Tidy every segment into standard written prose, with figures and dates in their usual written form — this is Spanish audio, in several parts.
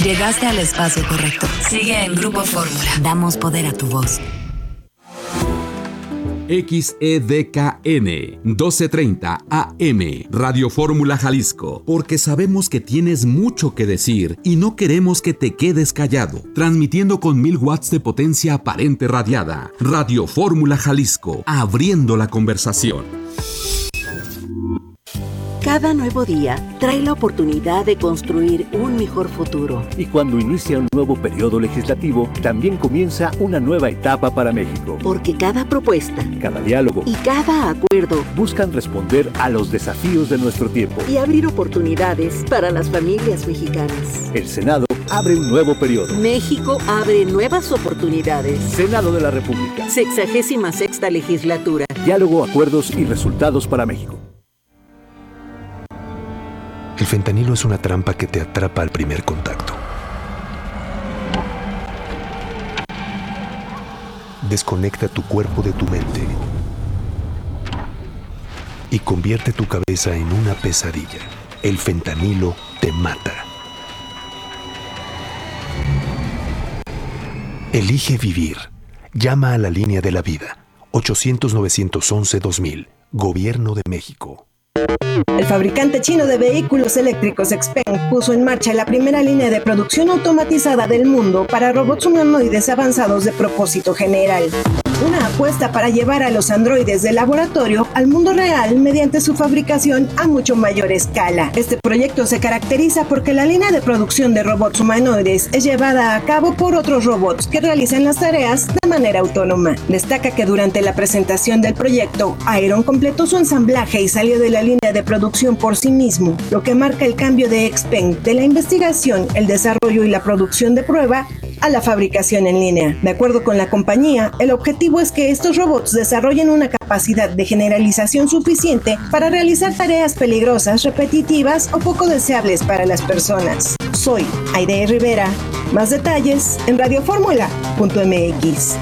Llegaste al espacio correcto. Sigue en Grupo Fórmula. Damos poder a tu voz. XEDKN 1230 AM Radio Fórmula Jalisco, porque sabemos que tienes mucho que decir y no queremos que te quedes callado. Transmitiendo con 1000 watts de potencia aparente radiada. Radio Fórmula Jalisco, abriendo la conversación. Cada nuevo día trae la oportunidad de construir un mejor futuro. Y cuando inicia un nuevo periodo legislativo, también comienza una nueva etapa para México. Porque cada propuesta, cada diálogo y cada acuerdo buscan responder a los desafíos de nuestro tiempo y abrir oportunidades para las familias mexicanas. El Senado abre un nuevo periodo. México abre nuevas oportunidades. Senado de la República. 66ª legislatura. Diálogo, acuerdos y resultados para México. El fentanilo es una trampa que te atrapa al primer contacto. Desconecta tu cuerpo de tu mente y convierte tu cabeza en una pesadilla. El fentanilo te mata. Elige vivir. Llama a la línea de la vida. 800-911-2000. Gobierno de México. El fabricante chino de vehículos eléctricos XPeng puso en marcha la primera línea de producción automatizada del mundo para robots humanoides avanzados de propósito general. Una apuesta para llevar a los androides del laboratorio al mundo real mediante su fabricación a mucho mayor escala. Este proyecto se caracteriza porque la línea de producción de robots humanoides es llevada a cabo por otros robots que realizan las tareas de manera autónoma. Destaca que durante la presentación del proyecto, Iron completó su ensamblaje y salió de la línea de producción por sí mismo, lo que marca el cambio de XPeng de la investigación, el desarrollo y la producción de prueba a la fabricación en línea. De acuerdo con la compañía, el objetivo es que estos robots desarrollen una capacidad de generalización suficiente para realizar tareas peligrosas, repetitivas o poco deseables para las personas. Soy Aide Rivera. Más detalles en radioformula.mx.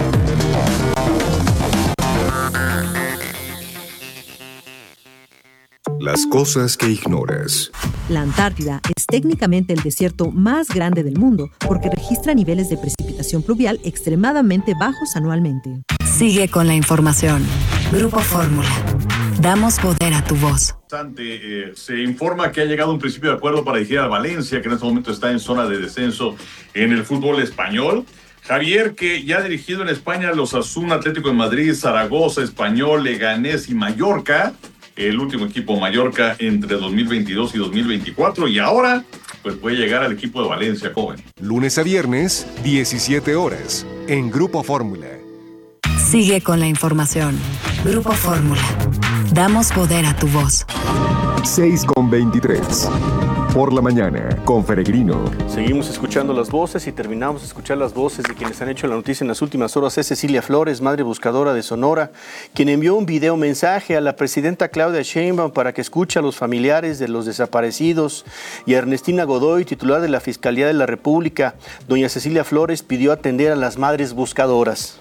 Las cosas que ignoras. La Antártida es técnicamente el desierto más grande del mundo porque registra niveles de precipitación pluvial extremadamente bajos anualmente. Sigue con la información. Grupo Fórmula. Damos poder a tu voz. Se informa que ha llegado un principio de acuerdo para dirigir al Valencia, que en este momento está en zona de descenso en el fútbol español. Javier, que ya ha dirigido en España los Osasuna, Atlético de Madrid, Zaragoza, Español, Leganés y Mallorca. El último equipo Mallorca entre 2022 y 2024 y ahora pues puede llegar al equipo de Valencia, joven. Lunes a viernes, 17 horas, en Grupo Fórmula. Sigue con la información. Grupo Fórmula. Damos poder a tu voz. 6:23. Por la mañana, con Peregrino. Seguimos escuchando las voces y terminamos de escuchar las voces de quienes han hecho la noticia en las últimas horas. Es Cecilia Flores, madre buscadora de Sonora, quien envió un video mensaje a la presidenta Claudia Sheinbaum para que escuche a los familiares de los desaparecidos y a Ernestina Godoy, titular de la Fiscalía de la República. Doña Cecilia Flores pidió atender a las madres buscadoras.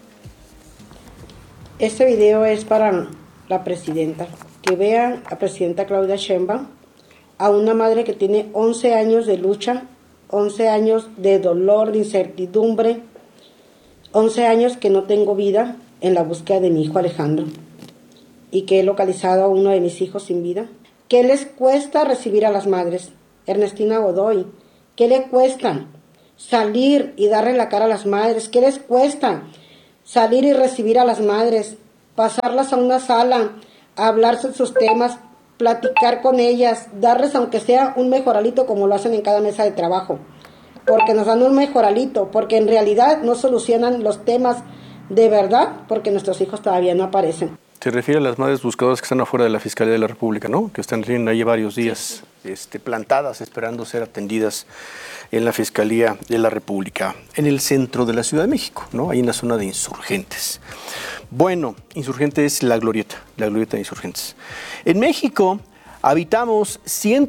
Este video es para la presidenta, que vea a presidenta Claudia Sheinbaum, a una madre que tiene 11 años de lucha, 11 años de dolor, de incertidumbre, 11 años que no tengo vida en la búsqueda de mi hijo Alejandro y que he localizado a uno de mis hijos sin vida. ¿Qué les cuesta recibir a las madres? Ernestina Godoy, ¿qué le cuesta salir y darle la cara a las madres? ¿Qué les cuesta salir y recibir a las madres, pasarlas a una sala, a hablar sobre sus temas, platicar con ellas, darles aunque sea un mejoralito como lo hacen en cada mesa de trabajo? Porque nos dan un mejoralito, porque en realidad no solucionan los temas de verdad, porque nuestros hijos todavía no aparecen. Se refiere a las madres buscadoras que están afuera de la Fiscalía de la República, ¿no? Que están ahí varios días plantadas, esperando ser atendidas en la Fiscalía de la República, en el centro de la Ciudad de México, ¿no? Ahí en la zona de Insurgentes. Bueno, Insurgentes es la glorieta de Insurgentes. En México Habitamos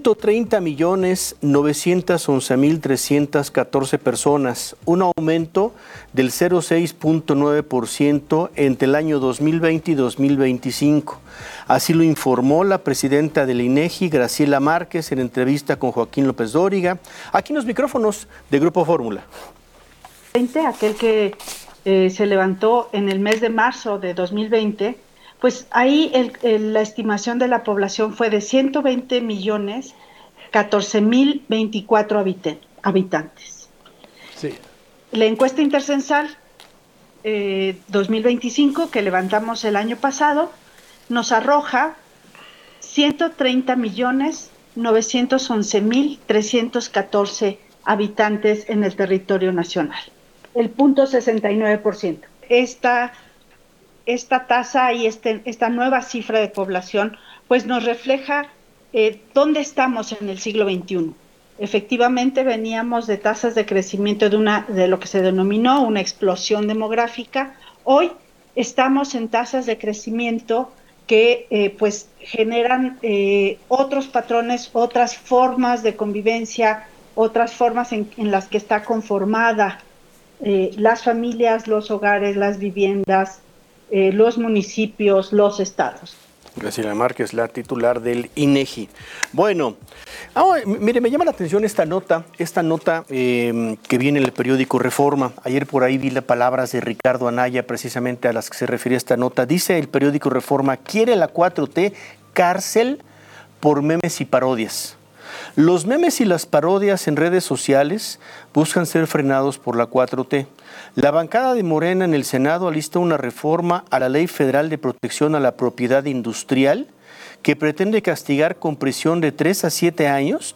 130.911.314 personas, un aumento del 0,6.9% entre el año 2020 y 2025. Así lo informó la presidenta del INEGI, Graciela Márquez, en entrevista con Joaquín López Dóriga, aquí en los micrófonos de Grupo Fórmula. Aquel que se levantó en el mes de marzo de 2020, pues ahí la estimación de la población fue de 120.014.024 habitantes. Sí. La encuesta intercensal 2025 que levantamos el año pasado nos arroja 130.911.314 habitantes en el territorio nacional, el 0.69%. Esta tasa y esta nueva cifra de población pues nos refleja dónde estamos en el siglo XXI. Efectivamente veníamos de tasas de crecimiento de lo que se denominó una explosión demográfica. Hoy estamos en tasas de crecimiento que pues generan otros patrones, otras formas de convivencia, otras formas en las que está conformada las familias, los hogares, las viviendas, los municipios, los estados. Graciela Márquez, la titular del INEGI. Bueno, mire, me llama la atención esta nota que viene en el periódico Reforma. Ayer por ahí vi las palabras de Ricardo Anaya, precisamente a las que se refería esta nota. Dice el periódico Reforma, quiere la 4T cárcel por memes y parodias. Los memes y las parodias en redes sociales buscan ser frenados por la 4T. La bancada de Morena en el Senado alista una reforma a la Ley Federal de Protección a la Propiedad Industrial que pretende castigar con prisión de 3 a 7 años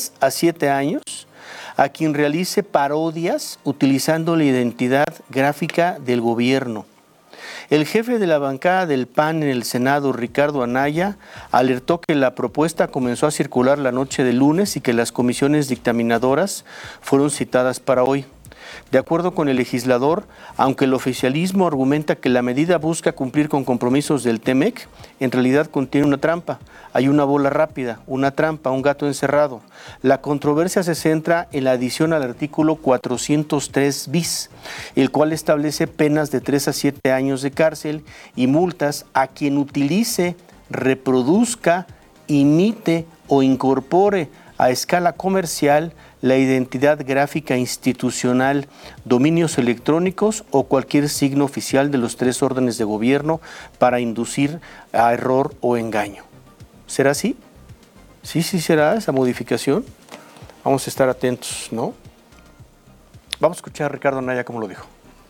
a quien realice parodias utilizando la identidad gráfica del gobierno. El jefe de la bancada del PAN en el Senado, Ricardo Anaya, alertó que la propuesta comenzó a circular la noche del lunes y que las comisiones dictaminadoras fueron citadas para hoy. De acuerdo con el legislador, aunque el oficialismo argumenta que la medida busca cumplir con compromisos del TEMEC, en realidad contiene una trampa. Hay una bola rápida, una trampa, un gato encerrado. La controversia se centra en la adición al artículo 403 bis, el cual establece penas de 3 a 7 años de cárcel y multas a quien utilice, reproduzca, imite o incorpore a escala comercial la identidad gráfica institucional, dominios electrónicos o cualquier signo oficial de los 3 órdenes de gobierno para inducir a error o engaño. ¿Será así? Sí será esa modificación. Vamos a estar atentos, ¿no? Vamos a escuchar a Ricardo Anaya cómo lo dijo.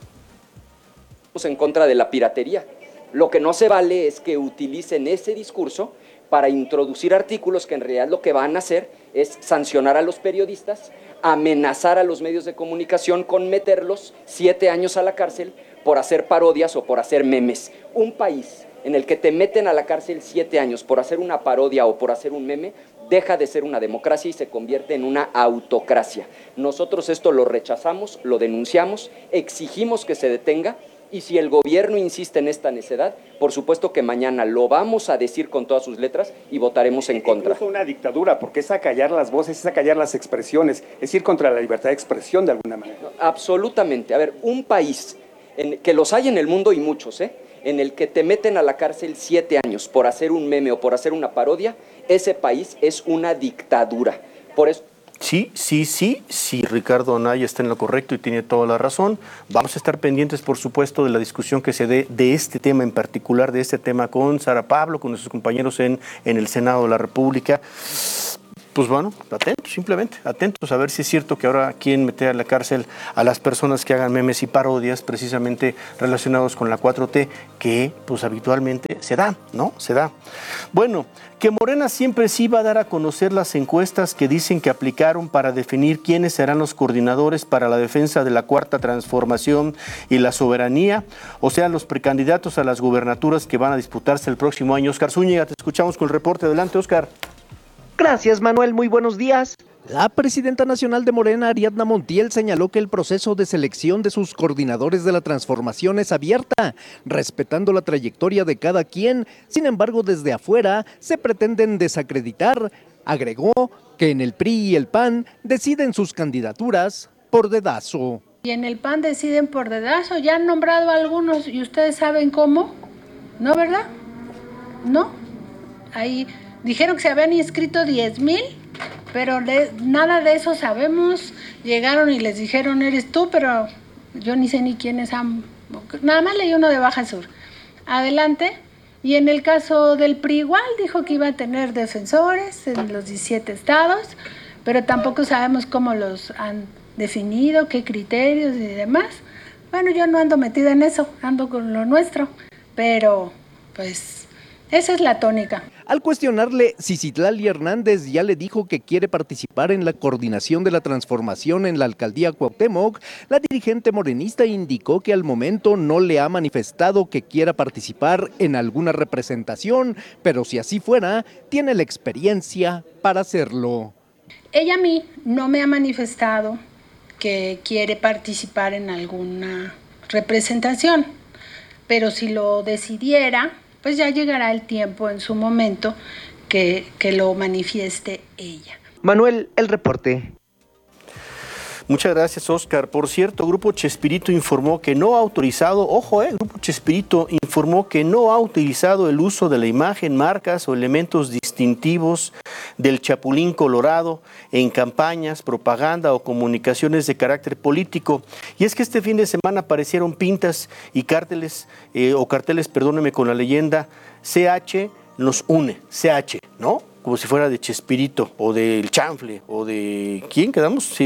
En contra de la piratería. Lo que no se vale es que utilicen ese discurso para introducir artículos que en realidad lo que van a hacer es sancionar a los periodistas, amenazar a los medios de comunicación con meterlos 7 años a la cárcel por hacer parodias o por hacer memes. Un país en el que te meten a la cárcel 7 años por hacer una parodia o por hacer un meme, deja de ser una democracia y se convierte en una autocracia. Nosotros esto lo rechazamos, lo denunciamos, exigimos que se detenga. Y si el gobierno insiste en esta necedad, por supuesto que mañana lo vamos a decir con todas sus letras y votaremos en contra. Es una dictadura, porque es acallar las voces, es acallar las expresiones, es ir contra la libertad de expresión de alguna manera. No, absolutamente. A ver, un país que los hay en el mundo y muchos, en el que te meten a la cárcel 7 años por hacer un meme o por hacer una parodia, ese país es una dictadura. Por eso. Sí, Ricardo Anaya está en lo correcto y tiene toda la razón. Vamos a estar pendientes, por supuesto, de la discusión que se dé de este tema en particular, de este tema con Sara Pablo, con nuestros compañeros en el Senado de la República. Pues bueno, atentos, simplemente, atentos a ver si es cierto que ahora quieren meter a la cárcel a las personas que hagan memes y parodias precisamente relacionados con la 4T, que pues habitualmente se da, ¿no? Se da. Bueno, que Morena siempre sí va a dar a conocer las encuestas que dicen que aplicaron para definir quiénes serán los coordinadores para la defensa de la Cuarta Transformación y la soberanía, o sea, los precandidatos a las gubernaturas que van a disputarse el próximo año. Oscar Zúñiga, te escuchamos con el reporte. Adelante, Oscar. Gracias, Manuel. Muy buenos días. La presidenta nacional de Morena, Ariadna Montiel, señaló que el proceso de selección de sus coordinadores de la transformación es abierta, respetando la trayectoria de cada quien. Sin embargo, desde afuera se pretenden desacreditar. Agregó que en el PRI y el PAN deciden sus candidaturas por dedazo. Y en el PAN deciden por dedazo, ya han nombrado a algunos y ustedes saben cómo, ¿no, verdad? No, ahí dijeron que se habían inscrito 10,000, pero nada de eso sabemos. Llegaron y les dijeron, eres tú, pero yo ni sé ni quiénes han... Nada más leí uno de Baja Sur. Adelante. Y en el caso del PRI igual, dijo que iba a tener defensores en los 17 estados, pero tampoco sabemos cómo los han definido, qué criterios y demás. Bueno, yo no ando metida en eso, ando con lo nuestro, pero pues esa es la tónica. Al cuestionarle si Citlali Hernández ya le dijo que quiere participar en la coordinación de la transformación en la alcaldía Cuauhtémoc, la dirigente morenista indicó que al momento no le ha manifestado que quiera participar en alguna representación, pero si así fuera, tiene la experiencia para hacerlo. Ella a mí no me ha manifestado que quiere participar en alguna representación, pero si lo decidiera, pues ya llegará el tiempo en su momento que lo manifieste ella. Manuel, el reporte. Muchas gracias, Oscar. Por cierto, Grupo Chespirito informó que no ha autorizado, Grupo Chespirito informó que no ha utilizado el uso de la imagen, marcas o elementos distintivos del Chapulín Colorado en campañas, propaganda o comunicaciones de carácter político. Y es que este fin de semana aparecieron pintas y carteles con la leyenda CH nos une, CH, ¿no? Como si fuera de Chespirito o del Chanfle o de... ¿Quién quedamos? Sí,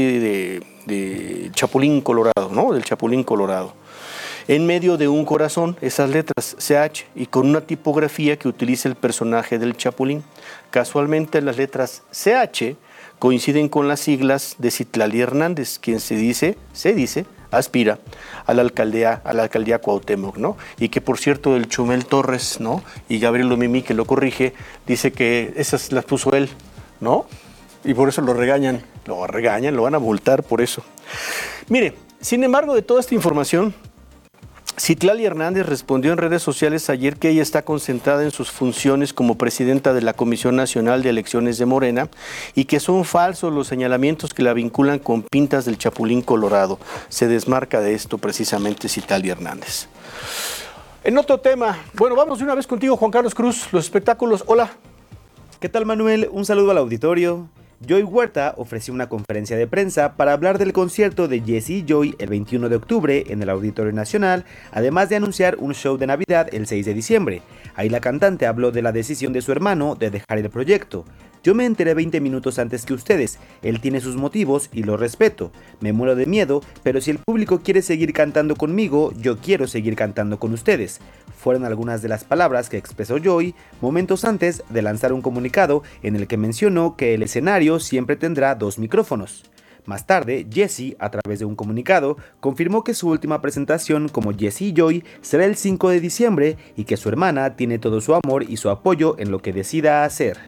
de Chapulín Colorado, ¿no? Del Chapulín Colorado. En medio de un corazón, esas letras CH y con una tipografía que utiliza el personaje del Chapulín. Casualmente las letras CH coinciden con las siglas de Citlali Hernández, quien se dice, aspira a la alcaldía Cuauhtémoc, ¿no? Y que por cierto el Chumel Torres, ¿no? Y Gabriel Lomimi, que lo corrige, dice que esas las puso él, ¿no? Y por eso lo regañan, lo van a multar por eso. Mire, sin embargo, de toda esta información, Citlali Hernández respondió en redes sociales ayer que ella está concentrada en sus funciones como presidenta de la Comisión Nacional de Elecciones de Morena y que son falsos los señalamientos que la vinculan con pintas del Chapulín Colorado. Se desmarca de esto precisamente Citlali Hernández. En otro tema, bueno, vamos de una vez contigo, Juan Carlos Cruz, los espectáculos. Hola. ¿Qué tal, Manuel? Un saludo al auditorio. Joy Huerta ofreció una conferencia de prensa para hablar del concierto de Jessie y Joy el 21 de octubre en el Auditorio Nacional, además de anunciar un show de Navidad el 6 de diciembre. Ahí la cantante habló de la decisión de su hermano de dejar el proyecto. Yo me enteré 20 minutos antes que ustedes, él tiene sus motivos y lo respeto. Me muero de miedo, pero si el público quiere seguir cantando conmigo, yo quiero seguir cantando con ustedes. Fueron algunas de las palabras que expresó Joy momentos antes de lanzar un comunicado en el que mencionó que el escenario siempre tendrá 2 micrófonos. Más tarde, Jessie, a través de un comunicado, confirmó que su última presentación como Jessie y Joy será el 5 de diciembre y que su hermana tiene todo su amor y su apoyo en lo que decida hacer.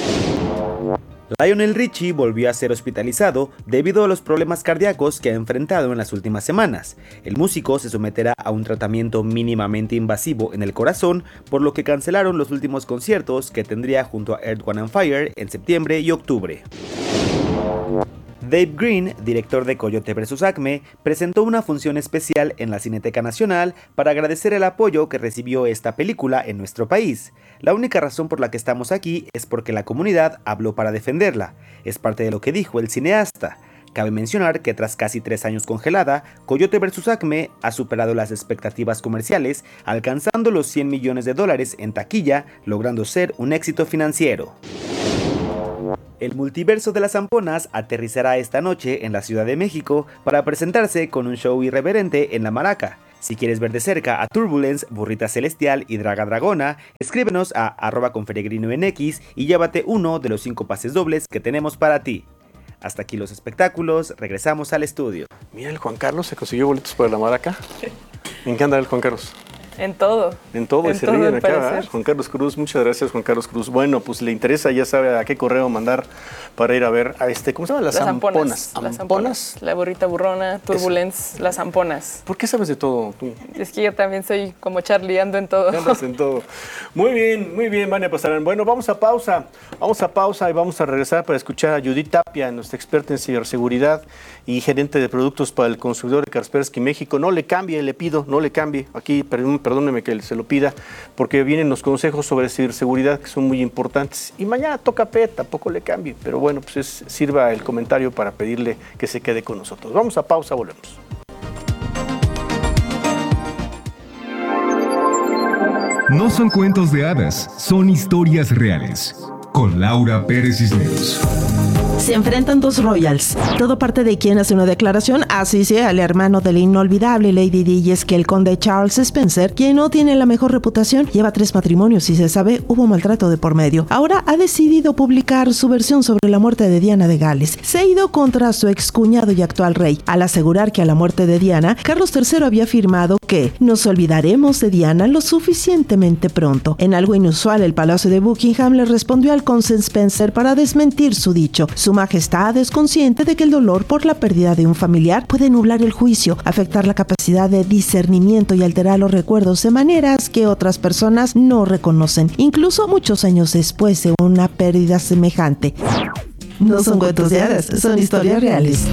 Lionel Richie volvió a ser hospitalizado debido a los problemas cardíacos que ha enfrentado en las últimas semanas. El músico se someterá a un tratamiento mínimamente invasivo en el corazón, por lo que cancelaron los últimos conciertos que tendría junto a Earth, Wind & Fire en septiembre y octubre. Dave Green, director de Coyote vs. Acme, presentó una función especial en la Cineteca Nacional para agradecer el apoyo que recibió esta película en nuestro país. La única razón por la que estamos aquí es porque la comunidad habló para defenderla. Es parte de lo que dijo el cineasta. Cabe mencionar que tras casi 3 años congelada, Coyote vs. Acme ha superado las expectativas comerciales, alcanzando los $100 millones en taquilla, logrando ser un éxito financiero. El multiverso de las zamponas aterrizará esta noche en la Ciudad de México para presentarse con un show irreverente en La Maraca. Si quieres ver de cerca a Turbulence, Burrita Celestial y Draga Dragona, escríbenos a @conferegrino en X y llévate uno de los 5 pases dobles que tenemos para ti. Hasta aquí los espectáculos, regresamos al estudio. Mira, el Juan Carlos se consiguió boletos para La Maraca. Me encanta el Juan Carlos. En todo. En todo, y se ríen acá, ¿eh? Juan Carlos Cruz, muchas gracias, Juan Carlos Cruz. Bueno, pues le interesa, ya sabe a qué correo mandar para ir a ver a ¿cómo se llama? Las zamponas. Las zamponas. La burrita burrona, Turbulence, las zamponas. ¿Por qué sabes de todo tú? Es que yo también soy como Charlie, ando en todo. Andas en todo. Muy bien, Vania Pasarán. Bueno, vamos a pausa y vamos a regresar para escuchar a Judith Tapia, nuestra experta en ciberseguridad y gerente de productos para el consumidor de Kaspersky México. No le cambie, le pido, no le cambie. Aquí, perdóneme que se lo pida, porque vienen los consejos sobre ciberseguridad que son muy importantes. Y mañana toca PET, tampoco le cambie. Pero bueno, pues sirva el comentario para pedirle que se quede con nosotros. Vamos a pausa, volvemos. No son cuentos de hadas, son historias reales. Con Laura Pérez Cisneros. Se enfrentan dos royals. Todo parte de quien hace una declaración, así sea el hermano de la inolvidable Lady Di, y es que el conde Charles Spencer, quien no tiene la mejor reputación, lleva 3 matrimonios y se sabe hubo maltrato de por medio. Ahora ha decidido publicar su versión sobre la muerte de Diana de Gales. Se ha ido contra su excuñado y actual rey, al asegurar que a la muerte de Diana, Carlos III había afirmado que nos olvidaremos de Diana lo suficientemente pronto. En algo inusual, el Palacio de Buckingham le respondió al conde Spencer para desmentir su dicho. Su Majestad es consciente de que el dolor por la pérdida de un familiar puede nublar el juicio, afectar la capacidad de discernimiento y alterar los recuerdos de maneras que otras personas no reconocen, incluso muchos años después de una pérdida semejante. No son cuentos de hadas, son historias reales.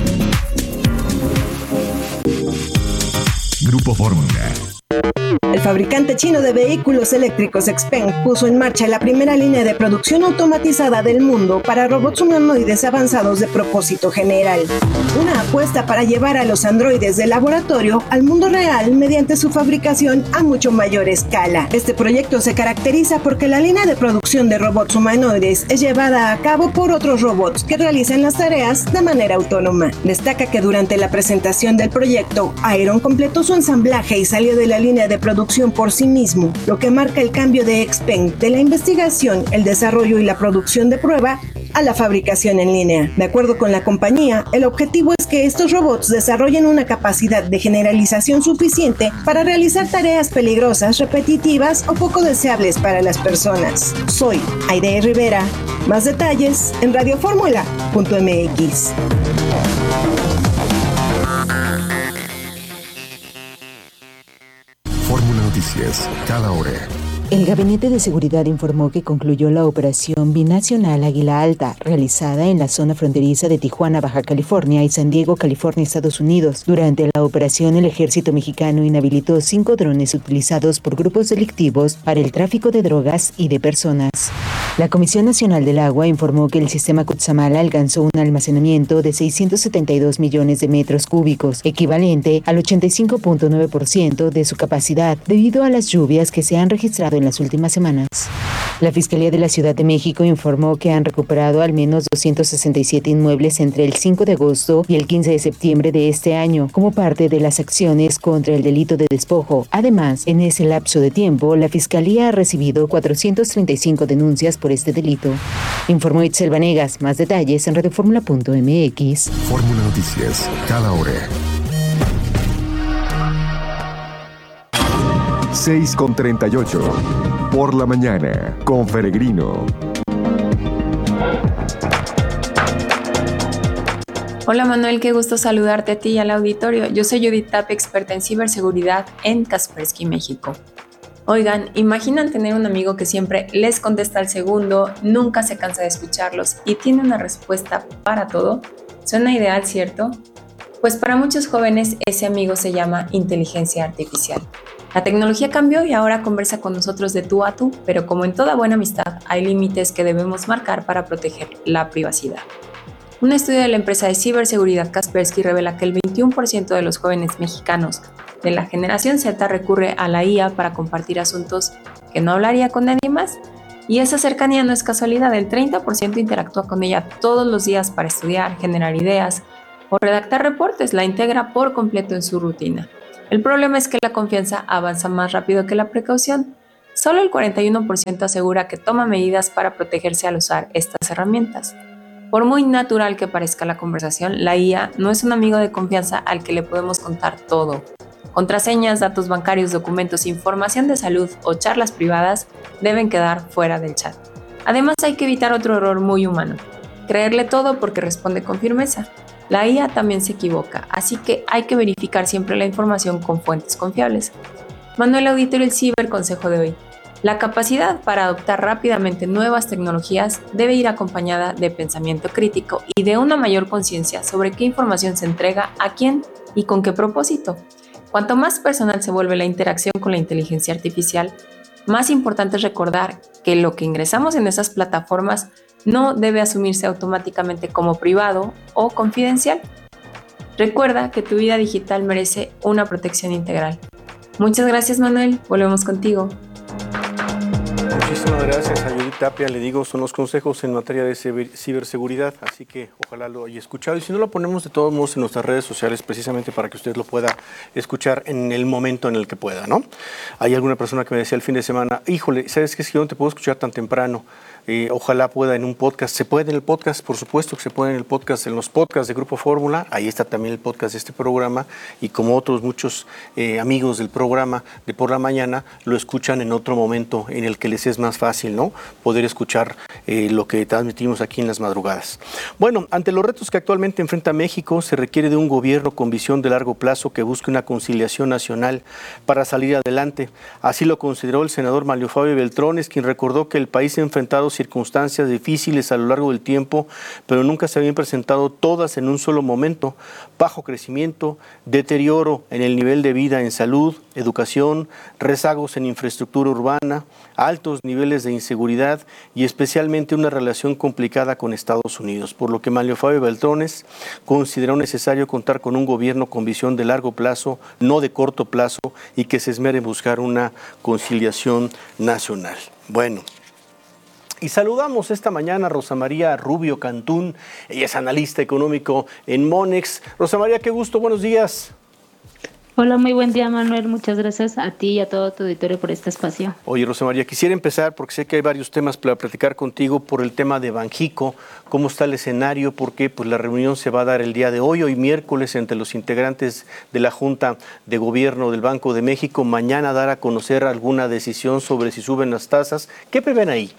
Grupo Fórmula. El fabricante chino de vehículos eléctricos XPeng puso en marcha la primera línea de producción automatizada del mundo para robots humanoides avanzados de propósito general. Una apuesta para llevar a los androides del laboratorio al mundo real mediante su fabricación a mucho mayor escala. Este proyecto se caracteriza porque la línea de producción de robots humanoides es llevada a cabo por otros robots que realizan las tareas de manera autónoma. Destaca que durante la presentación del proyecto, Iron completó su ensamblaje y salió de la línea de producción por sí mismo, lo que marca el cambio de XPeng de la investigación, el desarrollo y la producción de prueba a la fabricación en línea. De acuerdo con la compañía, el objetivo es que estos robots desarrollen una capacidad de generalización suficiente para realizar tareas peligrosas, repetitivas o poco deseables para las personas. Soy Aide Rivera. Más detalles en radioformula.mx. Fórmula Noticias, cada hora. El Gabinete de Seguridad informó que concluyó la operación binacional Águila Alta, realizada en la zona fronteriza de Tijuana, Baja California y San Diego, California, Estados Unidos. Durante la operación, el ejército mexicano inhabilitó 5 drones utilizados por grupos delictivos para el tráfico de drogas y de personas. La Comisión Nacional del Agua informó que el sistema Cutzamala alcanzó un almacenamiento de 672 millones de metros cúbicos, equivalente al 85.9% de su capacidad, debido a las lluvias que se han registrado en las últimas semanas. La Fiscalía de la Ciudad de México informó que han recuperado al menos 267 inmuebles entre el 5 de agosto y el 15 de septiembre de este año, como parte de las acciones contra el delito de despojo. Además, en ese lapso de tiempo, la Fiscalía ha recibido 435 denuncias por este delito. Informó Itzel Vanegas. Más detalles en radioformula.mx. Fórmula Noticias, cada hora. 6:38. Por la mañana, con Peregrino. Hola Manuel, qué gusto saludarte a ti y al auditorio. Yo soy Judith Tapia, experta en ciberseguridad en Kaspersky México. Oigan, imaginan tener un amigo que siempre les contesta al segundo, nunca se cansa de escucharlos y tiene una respuesta para todo. ¿Suena ideal, cierto? Pues para muchos jóvenes ese amigo se llama inteligencia artificial. La tecnología cambió y ahora conversa con nosotros de tú a tú, pero como en toda buena amistad, hay límites que debemos marcar para proteger la privacidad. Un estudio de la empresa de ciberseguridad Kaspersky revela que el 21% de los jóvenes mexicanos de la generación Z recurre a la IA para compartir asuntos que no hablaría con nadie más. Y esa cercanía no es casualidad, el 30% interactúa con ella todos los días para estudiar, generar ideas o redactar reportes, la integra por completo en su rutina. El problema es que la confianza avanza más rápido que la precaución. Solo el 41% asegura que toma medidas para protegerse al usar estas herramientas. Por muy natural que parezca la conversación, la IA no es un amigo de confianza al que le podemos contar todo. Contraseñas, datos bancarios, documentos, información de salud o charlas privadas deben quedar fuera del chat. Además, hay que evitar otro error muy humano: creerle todo porque responde con firmeza. La IA también se equivoca, así que hay que verificar siempre la información con fuentes confiables. Manuel Auditorio, el ciberconsejo de hoy. La capacidad para adoptar rápidamente nuevas tecnologías debe ir acompañada de pensamiento crítico y de una mayor conciencia sobre qué información se entrega, a quién y con qué propósito. Cuanto más personal se vuelve la interacción con la inteligencia artificial, más importante es recordar que lo que ingresamos en esas plataformas no debe asumirse automáticamente como privado o confidencial. Recuerda que tu vida digital merece una protección integral. Muchas gracias, Manuel. Volvemos contigo. Muchísimas gracias a Judith Tapia. Le digo, son los consejos en materia de ciberseguridad, así que ojalá lo haya escuchado. Y si no, lo ponemos de todos modos en nuestras redes sociales precisamente para que usted lo pueda escuchar en el momento en el que pueda, ¿no? Hay alguna persona que me decía el fin de semana: híjole, ¿sabes qué? Es que yo no te puedo escuchar tan temprano. Ojalá pueda en un podcast. ¿Se puede en el podcast? Por supuesto que se puede en el podcast, en los podcasts de Grupo Fórmula. Ahí está también el podcast de este programa, y como otros muchos amigos del programa de por la mañana, lo escuchan en otro momento en el que les es más fácil, ¿no?, poder escuchar lo que transmitimos aquí en las madrugadas. Bueno, ante los retos que actualmente enfrenta México, se requiere de un gobierno con visión de largo plazo que busque una conciliación nacional para salir adelante. Así lo consideró el senador Manlio Fabio Beltrones, quien recordó que el país ha enfrentado circunstancias difíciles a lo largo del tiempo, pero nunca se habían presentado todas en un solo momento: bajo crecimiento, deterioro en el nivel de vida en salud, educación, rezagos en infraestructura urbana, altos niveles de inseguridad y especialmente una relación complicada con Estados Unidos, por lo que Manlio Fabio Beltrones consideró necesario contar con un gobierno con visión de largo plazo, no de corto plazo, y que se esmere en buscar una conciliación nacional. Bueno, y saludamos esta mañana a Rosa María Rubio Cantún. Ella es analista económico en Monex. Rosa María, qué gusto, buenos días. Hola, muy buen día, Manuel. Muchas gracias a ti y a todo tu auditorio por este espacio. Oye, Rosa María, quisiera empezar, porque sé que hay varios temas para platicar contigo, por el tema de Banjico. ¿Cómo está el escenario? Porque pues, la reunión se va a dar el día de hoy miércoles, entre los integrantes de la Junta de Gobierno del Banco de México. Mañana dar a conocer alguna decisión sobre si suben las tasas. ¿Qué prevén ahí?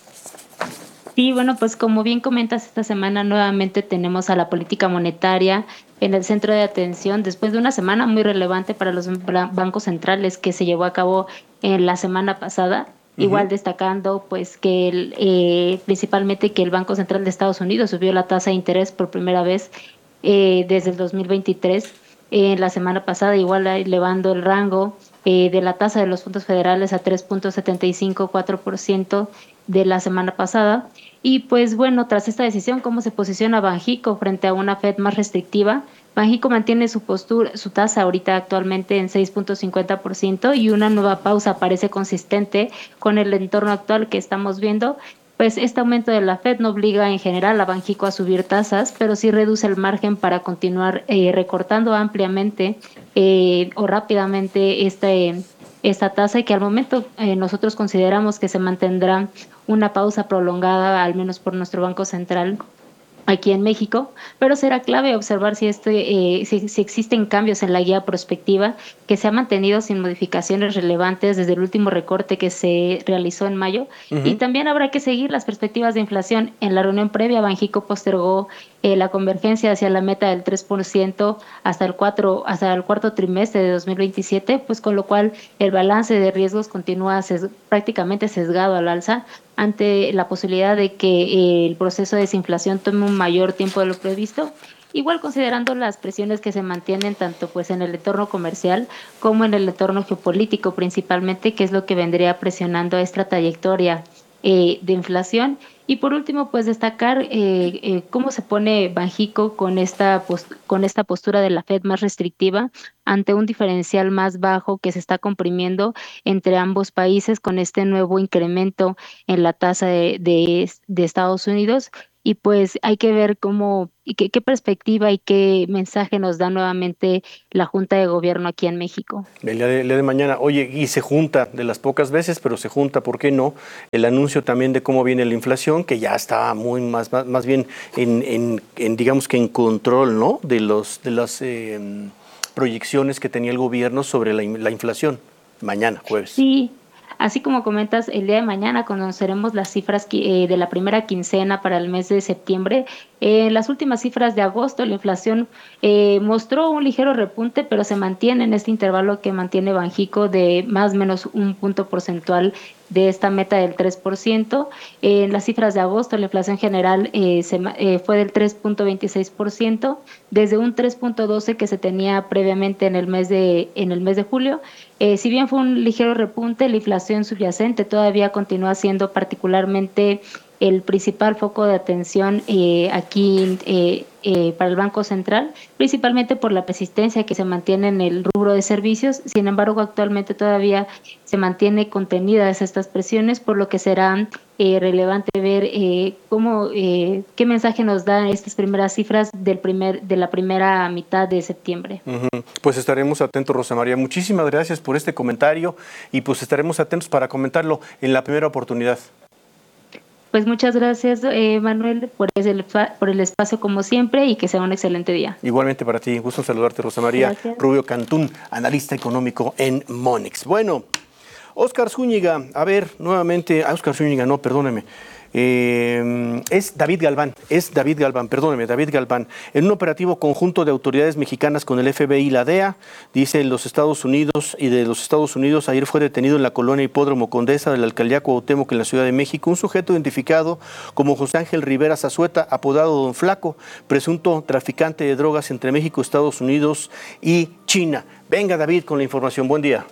Sí, bueno, pues como bien comentas, esta semana nuevamente tenemos a la política monetaria en el centro de atención, después de una semana muy relevante para los bancos centrales que se llevó a cabo en la semana pasada. Igual destacando pues que principalmente que el Banco Central de Estados Unidos subió la tasa de interés por primera vez desde el 2023. La semana pasada, igual elevando el rango de la tasa de los fondos federales a 3.754% de la semana pasada. Y pues bueno, tras esta decisión, ¿cómo se posiciona Banjico frente a una Fed más restrictiva? Banjico mantiene su tasa ahorita actualmente en 6.50%, y una nueva pausa parece consistente con el entorno actual que estamos viendo. Pues este aumento de la Fed no obliga en general a Banjico a subir tasas, pero sí reduce el margen para continuar recortando ampliamente o rápidamente esta tasa, y que al momento nosotros consideramos que se mantendrá una pausa prolongada, al menos por nuestro Banco Central aquí en México, pero será clave observar si existen cambios en la guía prospectiva, que se ha mantenido sin modificaciones relevantes desde el último recorte que se realizó en mayo. Y también habrá que seguir las perspectivas de inflación. En la reunión previa, Banjico postergó la convergencia hacia la meta del 3% hasta el cuarto trimestre de 2027, pues con lo cual el balance de riesgos continúa prácticamente sesgado al alza ante la posibilidad de que el proceso de desinflación tome un mayor tiempo de lo previsto. Igual considerando las presiones que se mantienen tanto pues en el entorno comercial como en el entorno geopolítico principalmente, que es lo que vendría presionando esta trayectoria de inflación. Y por último, pues destacar cómo se pone Banjico con esta postura de la Fed más restrictiva ante un diferencial más bajo que se está comprimiendo entre ambos países con este nuevo incremento en la tasa de Estados Unidos. Y pues hay que ver qué perspectiva y qué mensaje nos da nuevamente la Junta de Gobierno aquí en México. El día de mañana, oye, y se junta de las pocas veces, pero se junta, ¿por qué no? El anuncio también de cómo viene la inflación, que ya está muy más bien en digamos que en control, ¿no? De las proyecciones que tenía el gobierno sobre la inflación. Mañana, jueves. Sí, así como comentas, el día de mañana conoceremos las cifras de la primera quincena para el mes de septiembre. Las últimas cifras de agosto, la inflación mostró un ligero repunte, pero se mantiene en este intervalo que mantiene Banxico de más o menos un punto porcentual de esta meta del 3%. En las cifras de agosto, la inflación general fue del 3.26%, desde un 3.12 que se tenía previamente en el mes de julio. Si bien fue un ligero repunte, la inflación subyacente todavía continúa siendo particularmente el principal foco de atención aquí para el Banco Central, principalmente por la persistencia que se mantiene en el rubro de servicios. Sin embargo, actualmente todavía se mantiene contenidas estas presiones, por lo que será relevante ver qué mensaje nos dan estas primeras cifras de la primera mitad de septiembre. Pues estaremos atentos, Rosa María. Muchísimas gracias por este comentario y pues estaremos atentos para comentarlo en la primera oportunidad. Pues muchas gracias, Manuel, por el espacio como siempre y que sea un excelente día. Igualmente para ti, gusto saludarte, Rosa María. Gracias. Rubio Cantún, analista económico en Monex. Bueno, Óscar Zúñiga, a ver, nuevamente, Óscar Zúñiga, no, perdóneme. Es David Galván, David Galván. En un operativo conjunto de autoridades mexicanas con el FBI y la DEA, dice de los Estados Unidos, ayer fue detenido en la colonia Hipódromo Condesa de la alcaldía Cuauhtémoc en la Ciudad de México un sujeto identificado como José Ángel Rivera Zazueta, apodado Don Flaco, presunto traficante de drogas entre México, Estados Unidos y China. Venga, David, con la información. Buen día.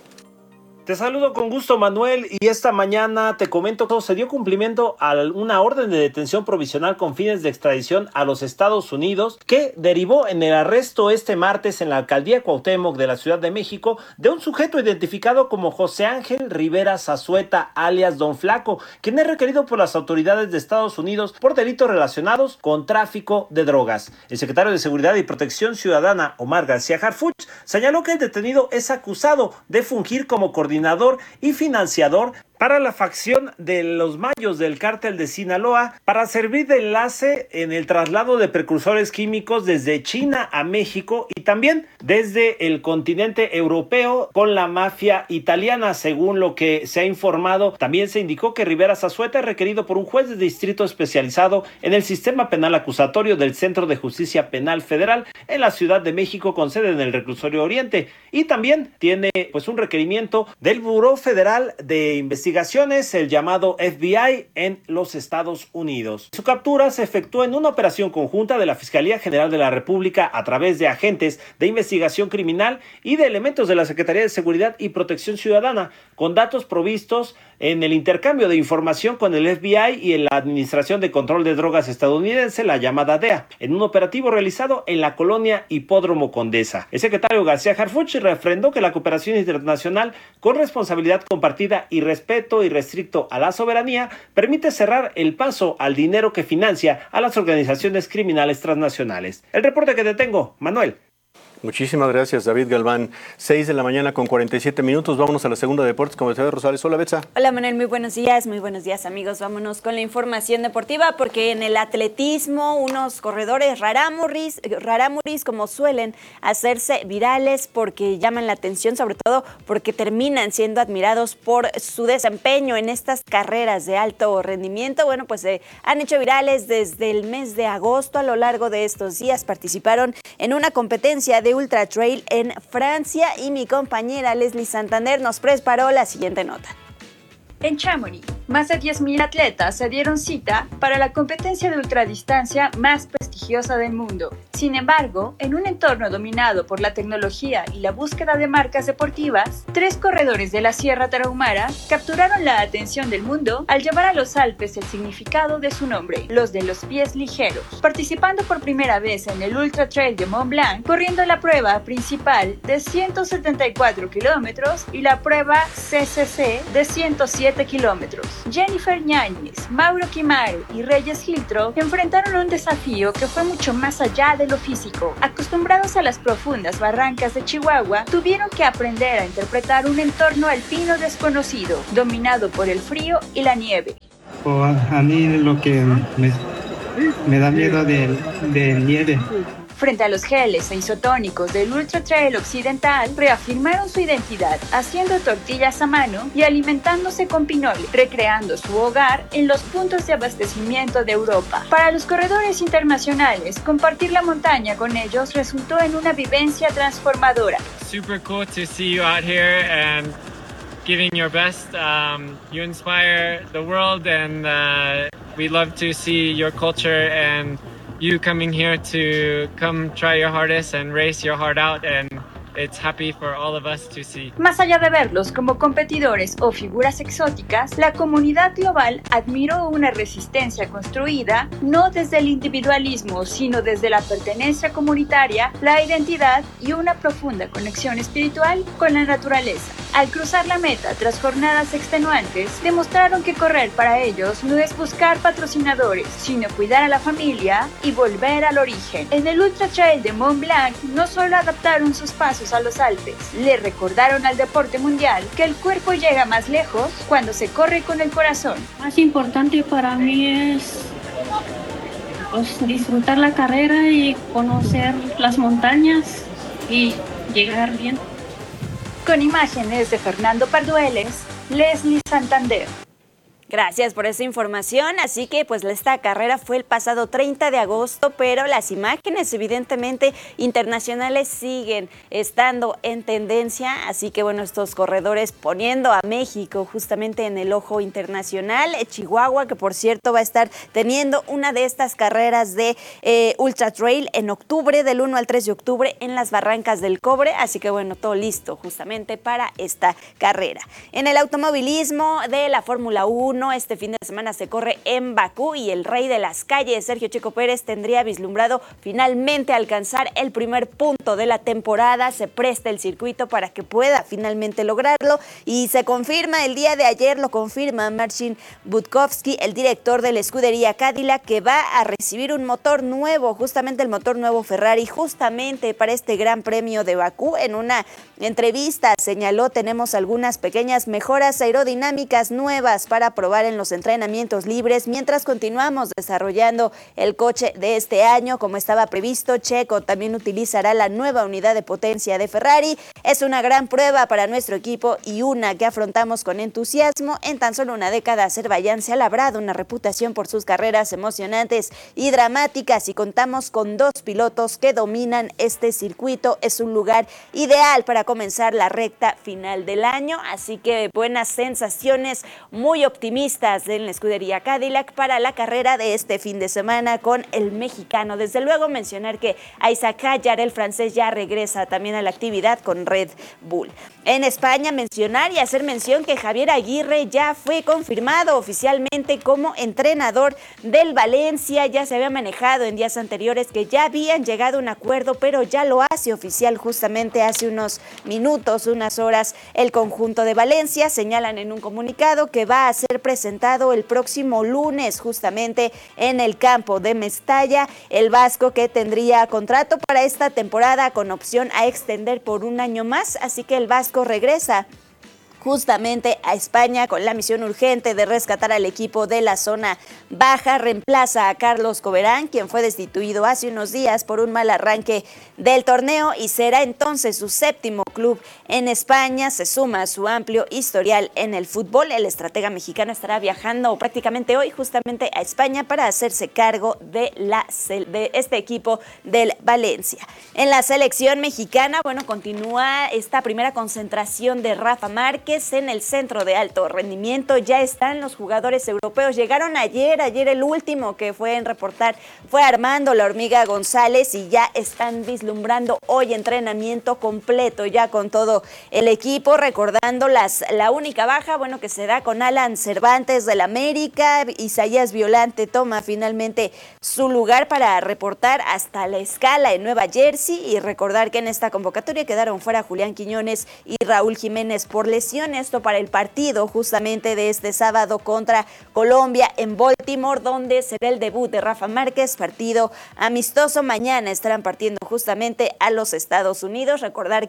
Te saludo con gusto, Manuel, y esta mañana te comento que se dio cumplimiento a una orden de detención provisional con fines de extradición a los Estados Unidos que derivó en el arresto este martes en la alcaldía Cuauhtémoc de la Ciudad de México de un sujeto identificado como José Ángel Rivera Zazueta, alias Don Flaco, quien es requerido por las autoridades de Estados Unidos por delitos relacionados con tráfico de drogas. El secretario de Seguridad y Protección Ciudadana, Omar García Harfuch, señaló que el detenido es acusado de fungir como coordinador y financiador para la facción de los Mayos del cártel de Sinaloa para servir de enlace en el traslado de precursores químicos desde China a México y también desde el continente europeo con la mafia italiana. Según lo que se ha informado, también se indicó que Rivera Zazueta es requerido por un juez de distrito especializado en el sistema penal acusatorio del Centro de Justicia Penal Federal en la Ciudad de México con sede en el Reclusorio Oriente, y también tiene pues un requerimiento del Buró Federal de Investigaciones, el llamado FBI, en los Estados Unidos. Su captura se efectuó en una operación conjunta de la Fiscalía General de la República a través de agentes de investigación criminal y de elementos de la Secretaría de Seguridad y Protección Ciudadana, con datos provistos en el intercambio de información con el FBI y en la Administración de Control de Drogas estadounidense, la llamada DEA, en un operativo realizado en la colonia Hipódromo Condesa. El secretario García Harfuch refrendó que la cooperación internacional con responsabilidad compartida y respeto irrestricto a la soberanía permite cerrar el paso al dinero que financia a las organizaciones criminales transnacionales. El reporte que te tengo, Manuel. Muchísimas gracias, David Galván. 6 de la mañana con 47 minutos. Vámonos a la segunda de deportes con Betsabe Rosales. Hola, Betsa. Hola, Manuel. Muy buenos días, amigos. Vámonos con la información deportiva porque en el atletismo unos corredores rarámuris, como suelen hacerse virales porque llaman la atención, sobre todo porque terminan siendo admirados por su desempeño en estas carreras de alto rendimiento. Bueno, pues se han hecho virales desde el mes de agosto. A lo largo de estos días participaron en una competencia de Ultra Trail en Francia y mi compañera Leslie Santander nos preparó la siguiente nota. En Chamonix, más de 10,000 atletas se dieron cita para la competencia de ultradistancia más prestigiosa del mundo. Sin embargo, en un entorno dominado por la tecnología y la búsqueda de marcas deportivas, 3 corredores de la Sierra Tarahumara capturaron la atención del mundo al llevar a los Alpes el significado de su nombre, los de los pies ligeros. Participando por primera vez en el Ultra Trail de Mont Blanc, corriendo la prueba principal de 174 kilómetros y la prueba CCC de 107 kilómetros. Jennifer Ñáñez, Mauro Quimaru y Reyes Giltro enfrentaron un desafío que fue mucho más allá de lo físico. Acostumbrados a las profundas barrancas de Chihuahua, tuvieron que aprender a interpretar un entorno alpino desconocido, dominado por el frío y la nieve. A mí lo que me da miedo de nieve, Frente a los geles e isotónicos del Ultra Trail Occidental, reafirmaron su identidad haciendo tortillas a mano y alimentándose con pinole, recreando su hogar en los puntos de abastecimiento de Europa. Para los corredores internacionales, compartir la montaña con ellos resultó en una vivencia transformadora. Super cool to see you out here and giving your best. You inspire the world, and we love to see your culture and you coming here to come try your hardest and race your heart out, and it's happy for all of us to see. Más allá de verlos como competidores o figuras exóticas, la comunidad global admiró una resistencia construida no desde el individualismo, sino desde la pertenencia comunitaria, la identidad y una profunda conexión espiritual con la naturaleza. Al cruzar la meta tras jornadas extenuantes, demostraron que correr para ellos no es buscar patrocinadores, sino cuidar a la familia y volver al origen. En el Ultra Trail de Mont Blanc no solo adaptaron sus pasos a los Alpes, le recordaron al deporte mundial que el cuerpo llega más lejos cuando se corre con el corazón. Más importante para mí es disfrutar la carrera y conocer las montañas y llegar bien. Con imágenes de Fernando Pardueles, Leslie Santander. Gracias por esa información. Así que pues esta carrera fue el pasado 30 de agosto, pero las imágenes evidentemente internacionales siguen estando en tendencia. Así que bueno, estos corredores poniendo a México justamente en el ojo internacional. Chihuahua, que por cierto va a estar teniendo una de estas carreras de Ultra Trail en octubre, del 1 al 3 de octubre en las Barrancas del Cobre. Así que bueno, todo listo justamente para esta carrera. En el automovilismo de la Fórmula 1, este fin de semana se corre en Bakú y el rey de las calles, Sergio Checo Pérez, tendría vislumbrado finalmente alcanzar el primer punto de la temporada. Se presta el circuito para que pueda finalmente lograrlo y se confirma el día de ayer, lo confirma Marcin Budkowski, el director de la escudería Cadillac, que va a recibir un motor nuevo, justamente el motor nuevo Ferrari, justamente para este Gran Premio de Bakú. En una entrevista señaló: tenemos algunas pequeñas mejoras aerodinámicas nuevas para probar en los entrenamientos libres mientras continuamos desarrollando el coche de este año como estaba previsto. Checo también utilizará la nueva unidad de potencia de Ferrari. Es una gran prueba para nuestro equipo y una que afrontamos con entusiasmo. En tan solo una década, Azerbaiyán se ha labrado una reputación por sus carreras emocionantes y dramáticas y contamos con dos pilotos que dominan este circuito. Es un lugar ideal para comenzar la recta final del año, así que buenas sensaciones, muy optimistas en la escudería Cadillac para la carrera de este fin de semana con el mexicano. Desde luego mencionar que Isaac Hadjar, el francés, ya regresa también a la actividad con Red Bull. En España, mencionar y hacer mención que Javier Aguirre ya fue confirmado oficialmente como entrenador del Valencia. Ya se había manejado en días anteriores que ya habían llegado a un acuerdo, pero ya lo hace oficial justamente hace unos minutos, unas horas. El conjunto de Valencia señalan en un comunicado que va a ser presentado el próximo lunes justamente en el campo de Mestalla. El vasco, que tendría contrato para esta temporada con opción a extender por un año más, así que el vasco regresa justamente a España con la misión urgente de rescatar al equipo de la zona baja. Reemplaza a Carlos Coberán, quien fue destituido hace unos días por un mal arranque del torneo, y será entonces su séptimo club en España. Se suma a su amplio historial en el fútbol. El estratega mexicano estará viajando prácticamente hoy justamente a España para hacerse cargo de este equipo del Valencia. En la selección mexicana, bueno, continúa esta primera concentración de Rafa Márquez en el centro de alto rendimiento. Ya están los jugadores europeos. Llegaron ayer el último que fue en reportar fue Armando La Hormiga González, y ya están vislumbrando hoy entrenamiento completo ya con todo el equipo, recordando la única baja, bueno, que se da con Alan Cervantes del América. Isaías Violante toma finalmente su lugar para reportar hasta la escala en Nueva Jersey, y recordar que en esta convocatoria quedaron fuera Julián Quiñones y Raúl Jiménez por lesión. Esto para el partido justamente de este sábado contra Colombia en Baltimore, donde será el debut de Rafa Márquez, partido amistoso. Mañana estarán partiendo justamente a los Estados Unidos. Recordar que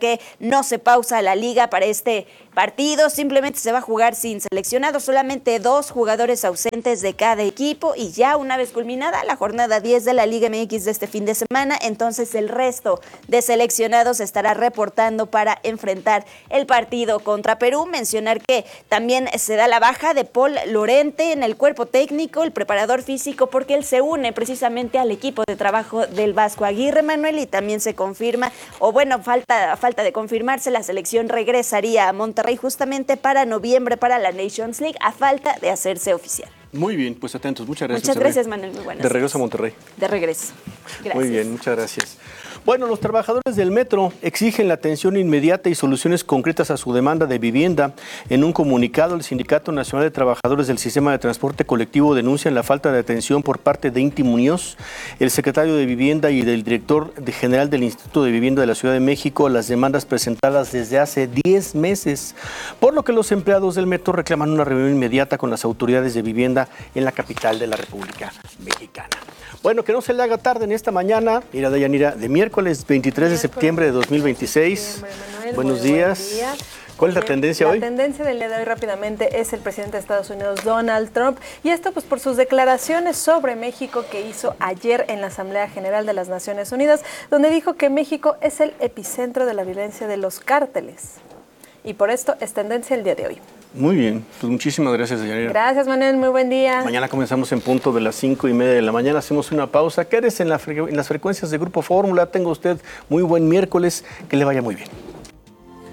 no se pausa la liga para este partido, simplemente se va a jugar sin seleccionados, solamente 2 jugadores ausentes de cada equipo y ya una vez culminada la jornada 10 de la Liga MX de este fin de semana, entonces el resto de seleccionados estará reportando para enfrentar el partido contra Perú. Mencionar que también se da la baja de Paul Lorente en el cuerpo técnico, el preparador físico, porque él se une precisamente al equipo de trabajo del Vasco Aguirre, Manuel, y también se confirma, o bueno, falta de confirmarse, la selección regresaría a Monterrey justamente para noviembre para la Nations League, a falta de hacerse oficial. Muy bien, pues atentos. Muchas gracias. Muchas gracias, Manuel. Muy buenas. De regreso a Monterrey. De regreso. Gracias. Muy bien, muchas gracias. Bueno, los trabajadores del metro exigen la atención inmediata y soluciones concretas a su demanda de vivienda. En un comunicado, el Sindicato Nacional de Trabajadores del Sistema de Transporte Colectivo denuncian la falta de atención por parte de Inti Muñoz, el secretario de Vivienda y del director general del Instituto de Vivienda de la Ciudad de México, a las demandas presentadas desde hace 10 meses, por lo que los empleados del metro reclaman una reunión inmediata con las autoridades de vivienda en la capital de la República Mexicana. Bueno, que no se le haga tarde en esta mañana, Ira Dayanira, de miércoles 23 de septiembre de 2026. Buenos días. ¿Cuál es la tendencia hoy? La tendencia del día de hoy rápidamente es el presidente de Estados Unidos, Donald Trump, y esto pues por sus declaraciones sobre México que hizo ayer en la Asamblea General de las Naciones Unidas, donde dijo que México es el epicentro de la violencia de los cárteles. Y por esto es tendencia el día de hoy. Muy bien, pues muchísimas gracias, Dayanira. Gracias, Manuel, muy buen día. Mañana comenzamos en punto de las 5:30 de la mañana, hacemos una pausa. Quédese en las frecuencias de Grupo Fórmula, tenga usted muy buen miércoles, que le vaya muy bien.